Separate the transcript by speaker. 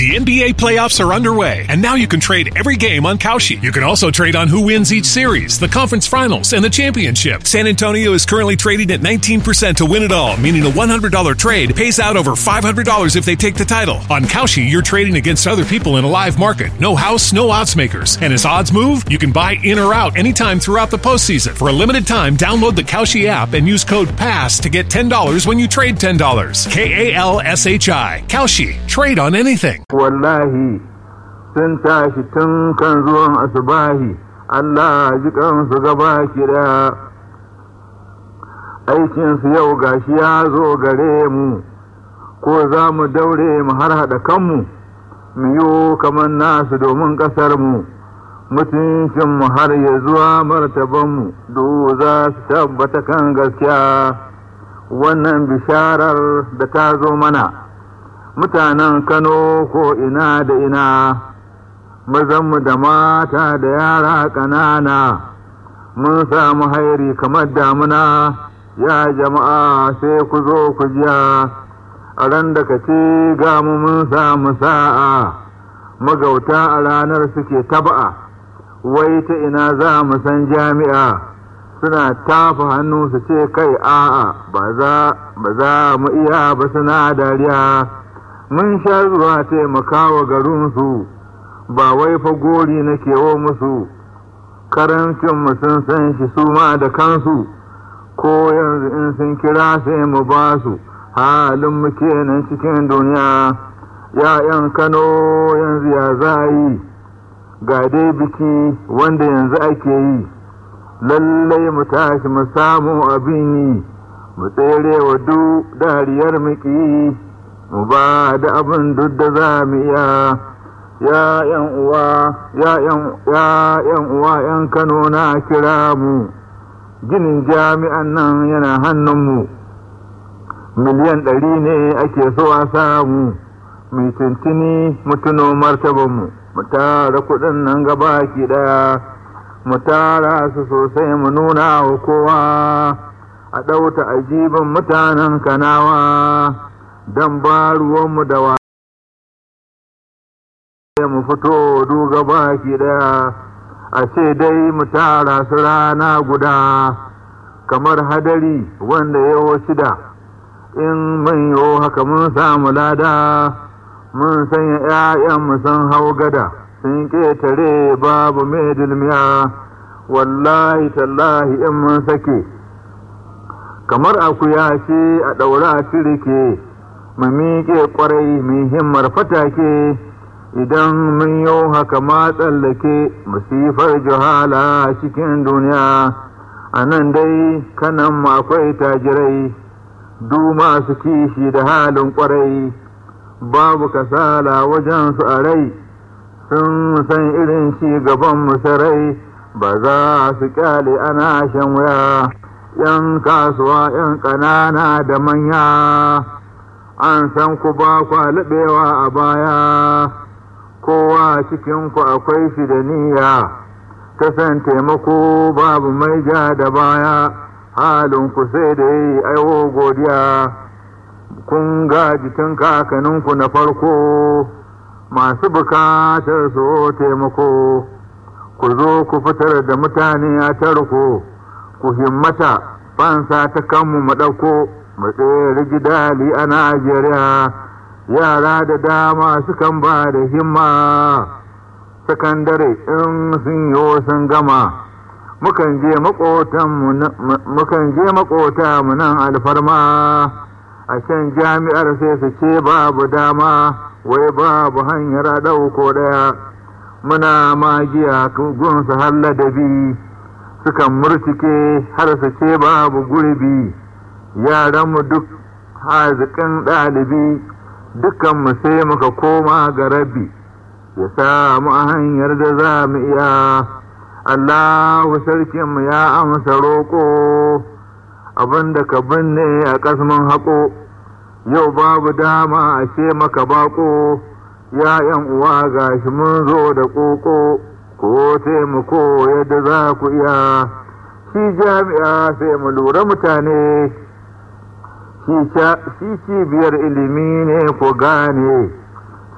Speaker 1: The NBA playoffs are underway, and now you can trade every game on Kalshi. You can also trade on who wins each series, the conference finals, and the championship. San Antonio is currently trading at 19% to win it all, meaning a $100 trade pays out over $500 if they take the title. On Kalshi, you're trading against other people in a live market. No house, no odds makers. And as odds move, you can buy in or out anytime throughout the postseason. For a limited time, download the Kalshi app and use code PASS to get $10 when you trade $10. KALSHI. Kalshi. Trade on anything.
Speaker 2: Wallahi sun tashi tun kan zuwan asubahi, Allah ji kansu gaba kira. Aikinsu yau gashi ya zo gare mu, ko za mu daure mu har haɗa kanmu, mu yi kamar nasu domin ƙasarmu, mutuncinmu har ya zuwa martabanmu, duk za su tabbata kan gaskiya. Wannan bisharar da ta zo mana, mutanen Kano ko ina da ina, mazanmu da mata da yara ƙanana, mun samu hairi kamar damuna, ya jama'a sai ku zo ku jiya, a ran da ka ce ga mu mun samu sa'a, magauta a ranar suke taba'a, wai ta ina za mu san jami'a, suna tafa hannu su ce kai a'a ba za mu iya ba suna dariya. Mun sha zuwa taimakawa garinsu, ba wai fa gori na kewo musu, karancinmu sun san shi su ma da kansu, ko yanzu in sun kira sai mu ba su, halin mu kenan cikin duniya. Ya'yan Kano yanzu ya za yi, ga dai biki wanda yanzu ake yi, lallai mu tashi mu samu abin yi, mu tsere wa duk dariyar muki, mu ba da abin duk da za mu iya. ‘Ya'yan uwa ‘yan Kano na kira mu, ginin jami'an nan yana hannunmu, miliyan 100 ne ake so a samu, mai tuntuni mutuno martabanmu, mu tara kuɗin nan gaba ki ɗaya, mu tara su sosai mu nuna wa kowa, a ɗauta ajibin mutanen Kanawa, don ba ruwanmu da wa mu fito duga baki daya, a ce dai mu tara su rana guda, kamar hadari wanda yawo shida, in mun yi haka mun samu lada, mun sanya ‘ya'yanmu sun hau gada, sun ƙetare babu mai dulmiya, wallahi tallahi in mun sake, kamar akuya ce a ɗaura a cirike, mu miƙe ƙwarai mai himmar fatake, idan mun yi haka ma tsallake masifar juhala cikin duniya. A nan dai kanan akwai tajirai, du masu kishi da halin ƙwarai, babu kasala wajen su a rai, sun san irin ci gaban musarai, ba za su kyale ana shan wuya. ‘Yan kasuwa ‘yan ƙanana da manya, an san ku ba kwa laɓewa a baya, kowa cikinku akwai shi da niyya, ta san taimako babu mai ja da baya, halinku sai da yi aiwo godiya. Kun gaji tun kakaninku na farko, masu bukatar su taimako, ku zo ku fitar da mutane a tarko, ku himmata fansa ta kanmu mu ɗauko, mu tsere gidali a Najeriya. Yara da dama sukan ba da himma, sakandare in sun yi sun gama, mukan je makota mu nan alfarma, a can jami'ar sai su ce babu dama, wai babu hanyar ɗauko ɗaya, muna magiya gunsu har ladabi, sukan murtike har su ce babu gurbi, yaranmu duk haziƙin ɗalibi, dukanmu sai muka koma ga Rabbi, ya samu a hanyar da za mu iya. Allahu sarkinmu ya amsa roƙo, abinda ka binne a ƙasmin haƙo, yau babu dama a ce maka baƙo, ‘ya'yan uwa gashi mun zo da ƙoƙo, ko taimako yadda za ku iya. Shi jami'a sai mu lura mutane, shi cibiyar ilimi ne ko gane,